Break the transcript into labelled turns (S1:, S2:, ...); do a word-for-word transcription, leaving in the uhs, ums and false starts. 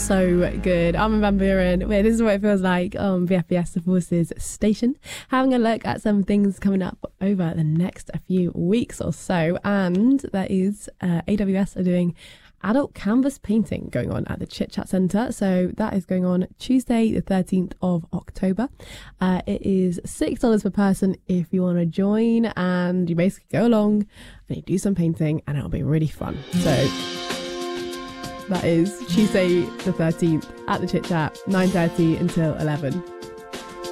S1: so good. I'm Van Buren. Wait, this is what it feels like on V F B S The Forces station. Having a look at some things coming up over the next few weeks or so. And there is uh, A W S are doing adult canvas painting going on at the Chit Chat Centre. So that is going on Tuesday the thirteenth of October. Uh, it is six dollars per person if you want to join, and you basically go along and you do some painting and it'll be really fun. So that is Tuesday the thirteenth at the Chit Chat, nine thirty until eleven.